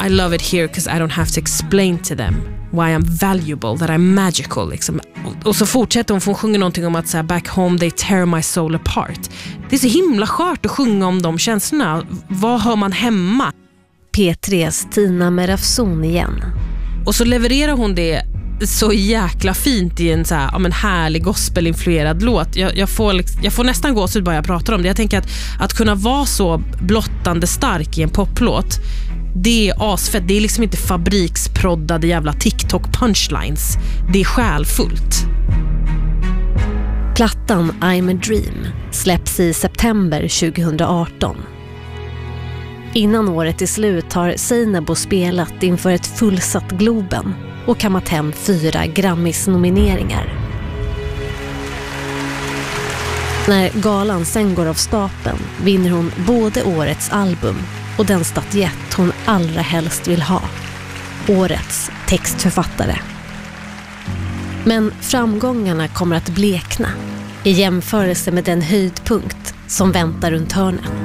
I love it here because I don't have to explain to them why I'm valuable, that I'm magical liksom. Och så fortsätter hon, för hon sjunger någonting om att så här, back home they tear my soul apart. Det är så himla skört att sjunga om de känslorna. Vad hör man hemma? P3s Tina Merafson igen. Och så levererar hon det så jäkla fint i en så här, en härlig gospelinfluerad låt. Jag får nästan gåshud bara jag pratar om det. Jag tänker att kunna vara så blottande stark i en poplåt, det är asfett. Det är liksom inte fabriksproddade jävla TikTok-punchlines. Det är själfullt. Plattan I'm a Dream släpps i september 2018. Innan året är slut har Seinabo spelat inför ett fullsatt Globen och kammat hem 4 Grammis-nomineringar. När galan sen går av stapeln vinner hon både årets album och den statyett hon allra helst vill ha, årets textförfattare. Men framgångarna kommer att blekna i jämförelse med den höjdpunkt som väntar runt hörnet.